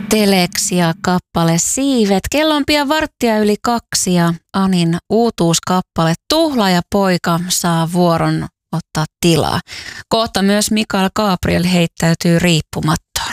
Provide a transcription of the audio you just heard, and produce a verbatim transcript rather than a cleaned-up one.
Teleksia kappale Siivet. Kello on pian varttia yli kaksi ja Anin uutuuskappale Tuhlaaja poika saa vuoron ottaa tilaa. Kohta myös Mikael Gabriel heittäytyy riippumattoon.